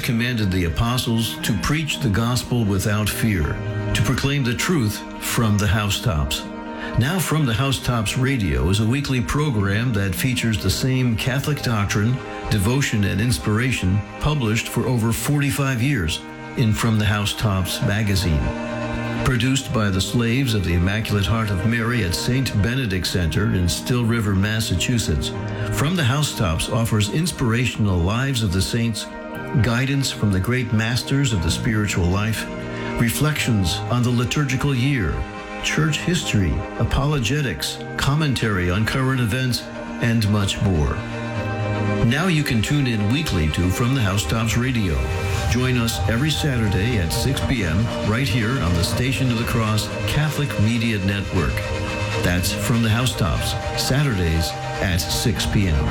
God commanded the apostles to preach the gospel without fear, to proclaim the truth from the housetops. Now From the Housetops Radio is a weekly program that features the same Catholic doctrine, devotion, and inspiration published for over 45 years in From the Housetops magazine. Produced by the Slaves of the Immaculate Heart of Mary at St. Benedict Center in Still River, Massachusetts, From the Housetops offers inspirational lives of the saints, guidance from the great masters of the spiritual life, reflections on the liturgical year, church history, apologetics, commentary on current events, and much more. Now you can tune in weekly to From the Housetops Radio. Join us every Saturday at 6 p.m. right here on the Station of the Cross Catholic Media Network. That's From the Housetops, Saturdays at 6 p.m.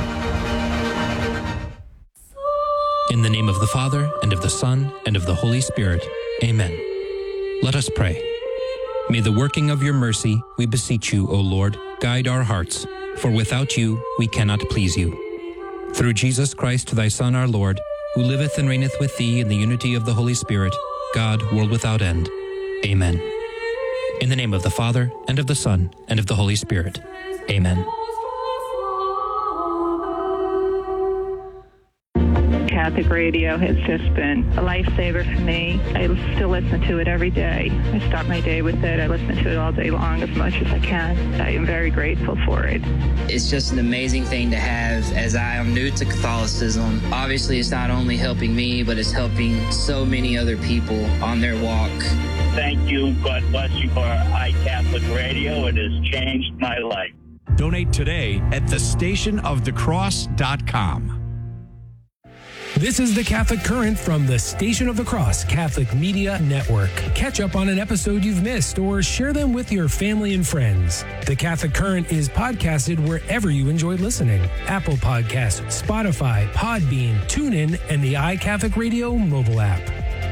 In the name of the Father, and of the Son, and of the Holy Spirit. Amen. Let us pray. May the working of your mercy, we beseech you, O Lord, guide our hearts, for without you we cannot please you. Through Jesus Christ, thy Son, our Lord, who liveth and reigneth with thee in the unity of the Holy Spirit, God, world without end. Amen. In the name of the Father, and of the Son, and of the Holy Spirit. Amen. Catholic radio has just been a lifesaver for me. I still listen to it every day. I start my day with it. I listen to it all day long as much as I can. I am very grateful for it. It's just an amazing thing to have, as I am new to Catholicism. Obviously, it's not only helping me, but it's helping so many other people on their walk. Thank you. God bless you for iCatholic Radio. It has changed my life. Donate today at thestationofthecross.com. This is the Catholic Current from the Station of the Cross Catholic Media Network. Catch up on an episode you've missed or share them with your family and friends. The Catholic Current is podcasted wherever you enjoy listening. Apple Podcasts, Spotify, Podbean, TuneIn, and the iCatholic Radio mobile app.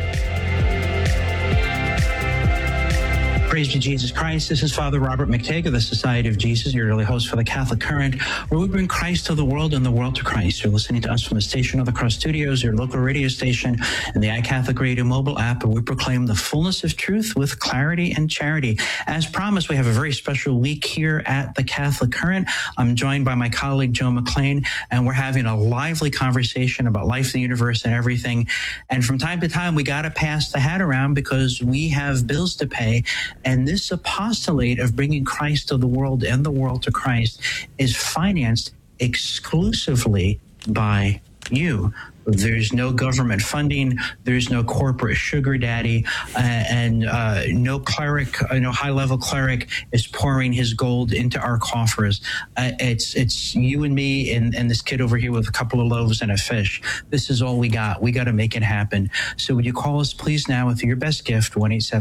Praise be Jesus Christ. This is Father Robert McTague of the Society of Jesus, your daily host for the Catholic Current, where we bring Christ to the world and the world to Christ. You're listening to us from the Station of the Cross Studios, your local radio station, and the iCatholic Radio mobile app, where we proclaim the fullness of truth with clarity and charity. As promised, we have a very special week here at the Catholic Current. I'm joined by my colleague, Joe McLean, and we're having a lively conversation about life, the universe, and everything. And from time to time, we got to pass the hat around because we have bills to pay. And this apostolate of bringing Christ to the world and the world to Christ is financed exclusively by you. There's no government funding. There's no corporate sugar daddy, and no cleric, no high-level cleric is pouring his gold into our coffers. It's you and me and this kid over here with a couple of loaves and a fish. This is all we got. We got to make it happen. So would you call us, please, now with your best gift,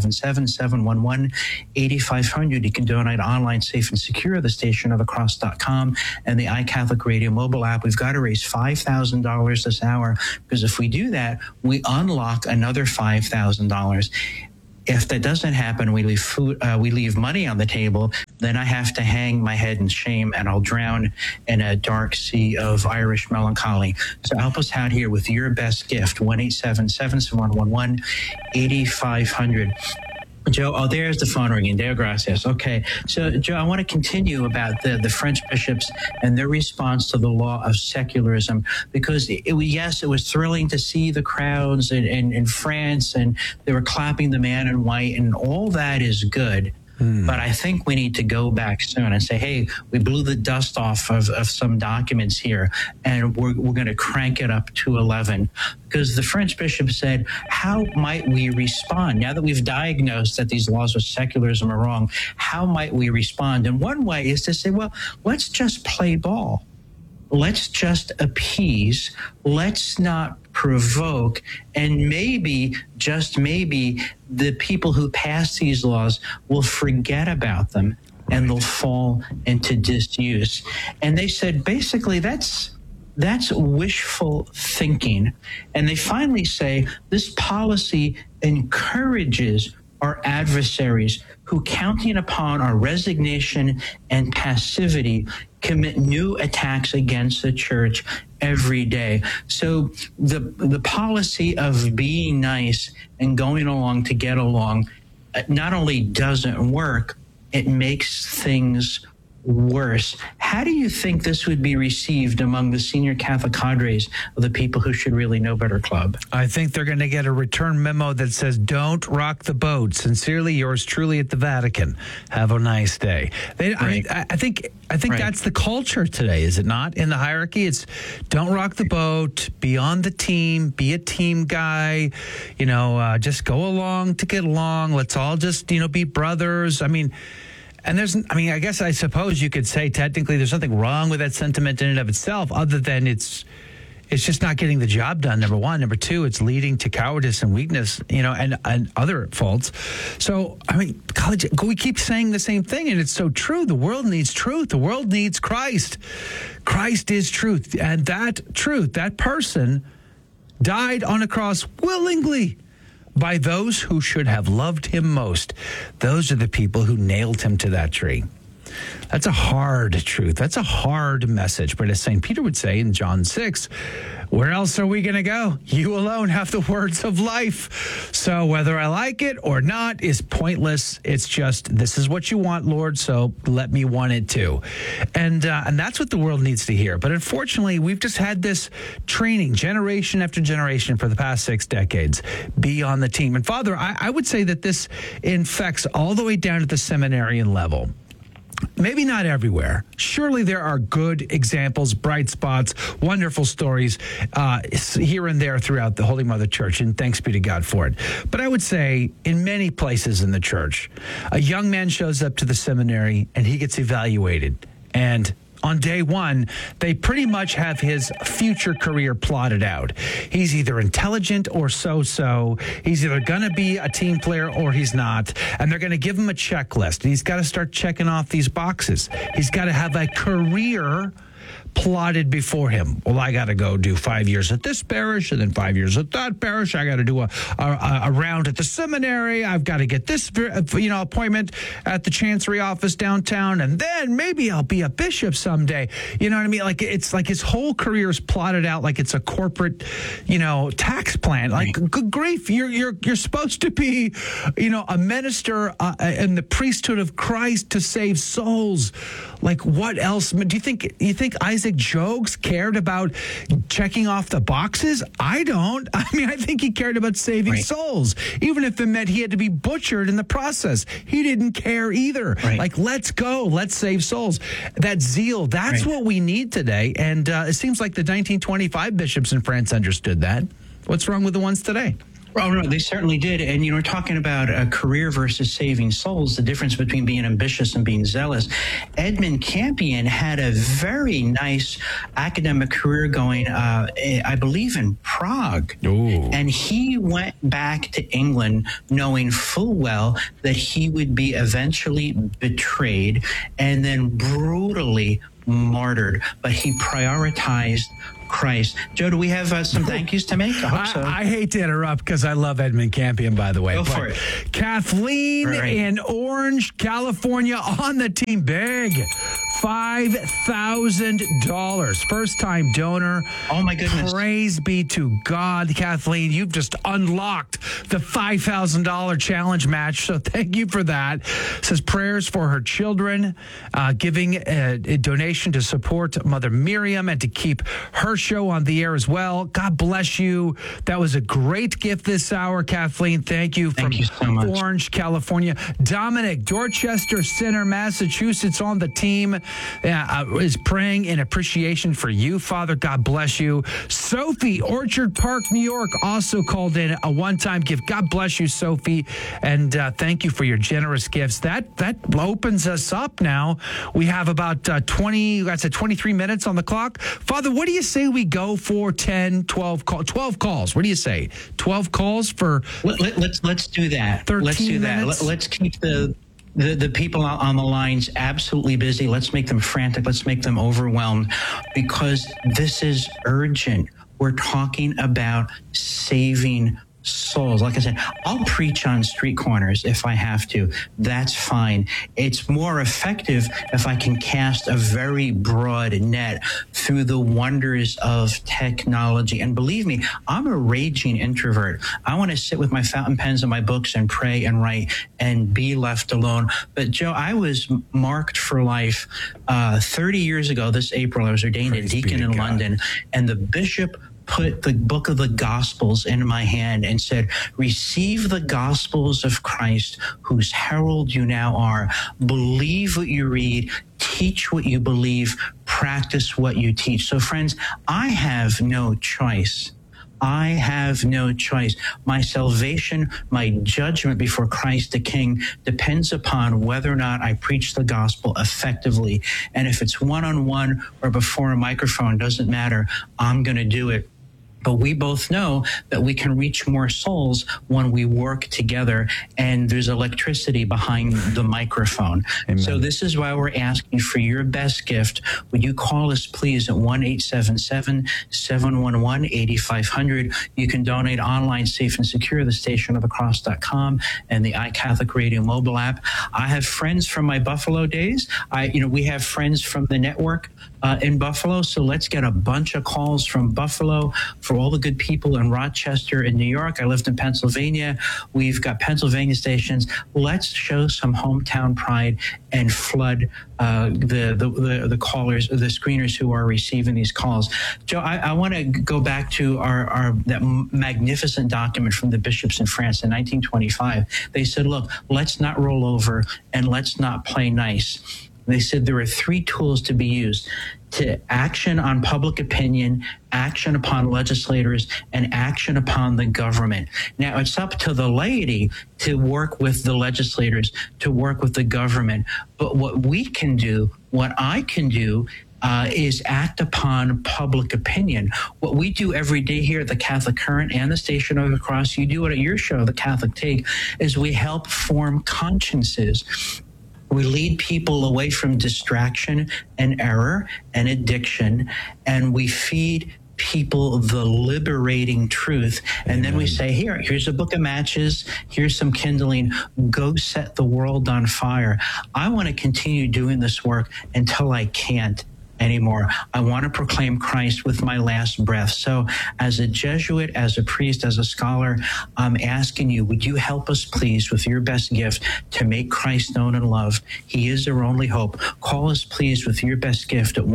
1-877-711-8500. You can donate online, safe and secure at thestationofthecross.com and the iCatholic Radio mobile app. We've got to raise $5,000 this hour, because if we do that, we unlock another $5,000. If that doesn't happen, we leave money on the table, then I have to hang my head in shame and I'll drown in a dark sea of Irish melancholy. So help us out here with your best gift, 1-877-711-8500. Joe, oh, there's the phone ringing. Deo gracias. Okay. So, Joe, I want to continue about the French bishops and their response to the law of secularism, because it was thrilling to see the crowds in France, and they were clapping the man in white, and all that is good. But I think we need to go back soon and say, hey, we blew the dust off of some documents here, and we're going to crank it up to 11. Because the French bishop said, how might we respond? Now that we've diagnosed that these laws of secularism are wrong, how might we respond? And one way is to say, well, let's just play ball. Let's just appease. Let's not provoke. And maybe, just maybe, the people who pass these laws will forget about them and they'll fall into disuse. And they said, basically, that's wishful thinking. And they finally say this policy encourages our adversaries who, counting upon our resignation and passivity, commit new attacks against the church every day. So the policy of being nice and going along to get along not only doesn't work, it makes things worse. How do you think this would be received among the senior Catholic cadres of the People Who Should Really Know Better Club? I think they're going to get a return memo that says, "Don't rock the boat. Sincerely, yours truly at the Vatican. Have a nice day." Right. I think right. That's the culture today, is it not? In the hierarchy, it's don't rock the boat, be on the team, be a team guy, just go along to get along. Let's all just, be brothers. I suppose you could say technically there's nothing wrong with that sentiment in and of itself, other than it's just not getting the job done, number one. Number two, it's leading to cowardice and weakness, and other faults. So, college, we keep saying the same thing, and it's so true. The world needs truth. The world needs Christ. Christ is truth. And that truth, that person died on a cross willingly by those who should have loved him most. Those are the people who nailed him to that tree. That's a hard truth. That's a hard message. But as St. Peter would say in John 6, where else are we going to go? You alone have the words of life. So whether I like it or not is pointless. It's just, this is what you want, Lord, so let me want it too. And that's what the world needs to hear. But unfortunately, we've just had this training generation after generation for the past 6 decades. Be on the team. And Father, I would say that this infects all the way down to the seminarian level. Maybe not everywhere. Surely there are good examples, bright spots, wonderful stories here and there throughout the Holy Mother Church, and thanks be to God for it. But I would say in many places in the church, a young man shows up to the seminary and he gets evaluated. And on day one, they pretty much have his future career plotted out. He's either intelligent or so-so. He's either going to be a team player or he's not. And they're going to give him a checklist. And he's got to start checking off these boxes. He's got to have a career plotted before him. Well, I got to go do 5 years at this parish and then 5 years at that parish. I got to do a round at the seminary. I've got to get this, appointment at the chancery office downtown, and then maybe I'll be a bishop someday. You know what I mean? Like, it's like his whole career is plotted out like it's a corporate, tax plan. Like, good grief, you're supposed to be, a minister in the priesthood of Christ to save souls. Like, what else? Do you think Isaac Jogues cared about checking off the boxes? I don't. I think he cared about saving souls, even if it meant he had to be butchered in the process. He didn't care either. Right. Like, let's go. Let's save souls. That zeal, that's what we need today. And it seems like the 1925 bishops in France understood that. What's wrong with the ones today? Oh, no, they certainly did. And, we're talking about a career versus saving souls, the difference between being ambitious and being zealous. Edmund Campion had a very nice academic career going, I believe, in Prague. Ooh. And he went back to England knowing full well that he would be eventually betrayed and then brutally martyred. But he prioritized Christ. Joe, do we have some thank yous to make? I hope so. I hate to interrupt because I love Edmund Campion, by the way. Go for it. Kathleen in Orange, California on the team. Big. $5,000. First-time donor. Oh, my goodness. Praise be to God, Kathleen. You've just unlocked the $5,000 challenge match, so thank you for that. Says prayers for her children, giving a donation to support Mother Miriam and to keep her show on the air as well. God bless you. That was a great gift this hour, Kathleen. Thank you. Thank you so much. Orange, California. Dominic, Dorchester Center, Massachusetts on the team. Is praying in appreciation for you, Father. God bless you. Sophie, Orchard Park, New York, also called in a one-time gift. God bless you, Sophie, and thank you for your generous gifts. That opens us up now. We have about 23 minutes on the clock. Father, what do you say we go for 10, 12 calls? What do you say? 12 calls for... Let's do that. 13 let's do minutes? That. Let's keep the people on the lines absolutely busy. Let's make them frantic. Let's make them overwhelmed, because this is urgent. We're talking about saving souls. Like I said, I'll preach on street corners if I have to. That's fine. It's more effective if I can cast a very broad net through the wonders of technology. And believe me, I'm a raging introvert. I want to sit with my fountain pens and my books and pray and write and be left alone. But Joe, I was marked for life 30 years ago this April. I was ordained a deacon in London, and the bishop put the book of the Gospels in my hand and said, receive the Gospels of Christ, whose herald you now are. Believe what you read, teach what you believe, practice what you teach. So friends, I have no choice. I have no choice. My salvation, my judgment before Christ the King depends upon whether or not I preach the gospel effectively. And if it's one-on-one or before a microphone, doesn't matter. I'm going to do it. But we both know that we can reach more souls when we work together, and there's electricity behind the microphone. Amen. So this is why we're asking for your best gift. Would you call us, please, at 1-877-711-8500. You can donate online, safe and secure, thestationofthecross.com and the iCatholic Radio mobile app. I have friends from my Buffalo days. We have friends from the network in Buffalo. So let's get a bunch of calls from Buffalo, for all the good people in Rochester and New York. I lived in Pennsylvania. We've got Pennsylvania stations. Let's show some hometown pride and flood the callers, the screeners who are receiving these calls. Joe, I want to go back to that magnificent document from the bishops in France in 1925. They said, look, let's not roll over and let's not play nice. They said there are three tools to be used: to action on public opinion, action upon legislators, and action upon the government. Now, it's up to the laity to work with the legislators, to work with the government. But what we can do, what I can do, is act upon public opinion. What we do every day here at the Catholic Current and the Station of the Cross, you do it at your show, The Catholic Take, is we help form consciences. We lead people away from distraction and error and addiction, and we feed people the liberating truth. And then we say, here's a book of matches, here's some kindling, go set the world on fire. I want to continue doing this work until I can't anymore. I want to proclaim Christ with my last breath. So as a Jesuit, as a priest, as a scholar, I'm asking you, would you help us, please, with your best gift to make Christ known and loved? He is our only hope. Call us, please, with your best gift at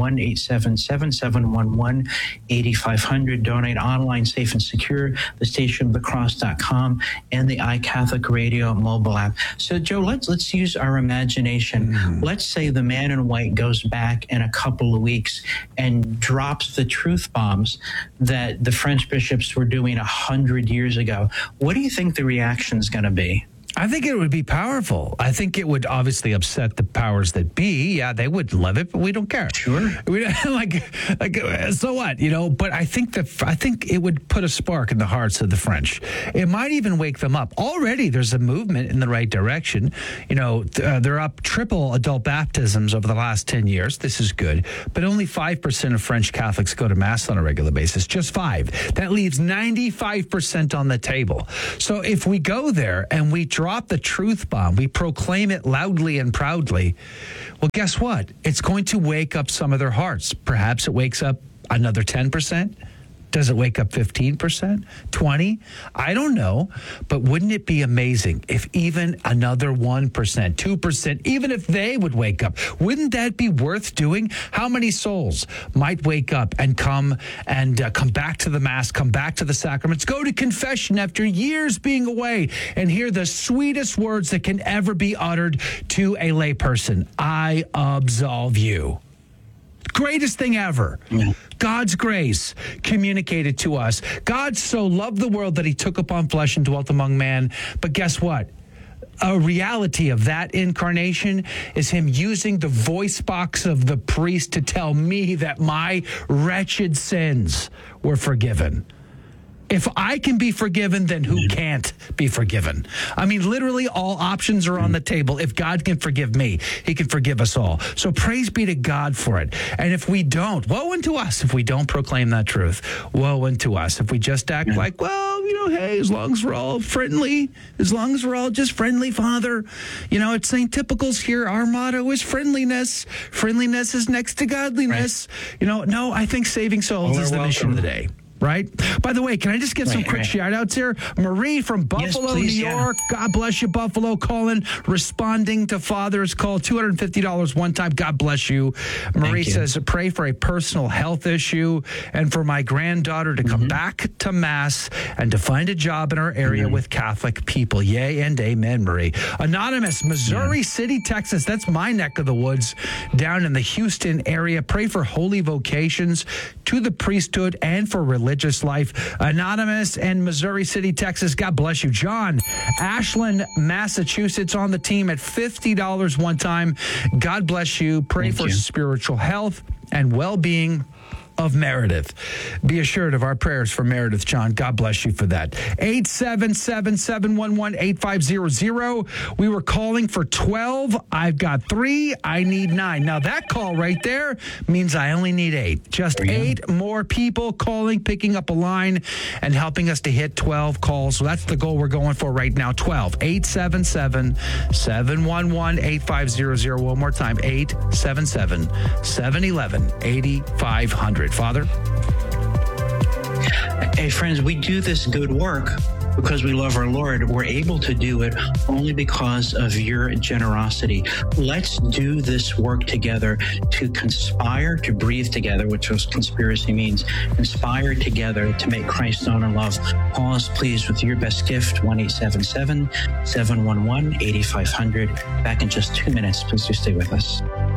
1-877-711-8500. Donate online, safe and secure, thestationofthecross.com and the iCatholic Radio mobile app. So, Joe, let's use our imagination. Let's say the man in white goes back in a couple of weeks and drops the truth bombs that the French bishops were doing 100 years ago. What do you think the reaction is going to be? I think it would be powerful. I think it would obviously upset the powers that be. Yeah, they would love it, but we don't care. Sure. We so what? But I think it would put a spark in the hearts of the French. It might even wake them up. Already, there's a movement in the right direction. They're up triple adult baptisms over the last 10 years. This is good, but only 5% of French Catholics go to Mass on a regular basis. Just 5. That leaves 95% on the table. So if we go there and we drop the truth bomb, we proclaim it loudly and proudly, well, guess what? It's going to wake up some of their hearts. Perhaps it wakes up another 10%. Does it wake up 15%? 20%? I don't know. But wouldn't it be amazing if even another 1%, 2%, even if they would wake up? Wouldn't that be worth doing? How many souls might wake up and come back to the Mass, come back to the sacraments, go to confession after years being away, and hear the sweetest words that can ever be uttered to a layperson? I absolve you. Greatest thing ever. God's grace communicated to us. God so loved the world that he took upon flesh and dwelt among man. But guess what? A reality of that incarnation is him using the voice box of the priest to tell me that my wretched sins were forgiven. If I can be forgiven, then who can't be forgiven? I mean, literally all options are on the table. If God can forgive me, he can forgive us all. So praise be to God for it. And if we don't, woe unto us if we don't proclaim that truth. Woe unto us if we just act like, well, hey, as long as we're all friendly, as long as we're all just friendly, Father. At St. Typical's here, our motto is friendliness. Friendliness is next to godliness. Right. No, I think saving souls is the mission of the day. Right? By the way, can I just get some quick shout outs here? Marie from Buffalo, New York. God bless you, Buffalo. Calling, responding to Father's call. $250 one time. God bless you. Marie says, pray for a personal health issue and for my granddaughter to come back to Mass and to find a job in our area with Catholic people. Yay and amen, Marie. Anonymous, Missouri City, Texas. That's my neck of the woods down in the Houston area. Pray for holy vocations to the priesthood and for religious life. Anonymous and Missouri City, Texas. God bless you. John, Ashland, Massachusetts on the team at $50 one time. God bless you. Pray for spiritual health and well-being of Meredith. Be assured of our prayers for Meredith, John. God bless you for that. 877-711-8500. We were calling for 12. I've got 3. I need 9. Now that call right there means I only need 8. Just 8 more people calling, picking up a line, and helping us to hit 12 calls. So that's the goal we're going for right now. 12. 877-711-8500. One more time. 877-711-8500. Father? Hey, friends, we do this good work because we love our Lord. We're able to do it only because of your generosity. Let's do this work together to conspire to breathe together, which was conspiracy means. Conspire together to make Christ known and loved. Call us, please, with your best gift, 1-877-711-8500. Back in just 2 minutes. Please do stay with us.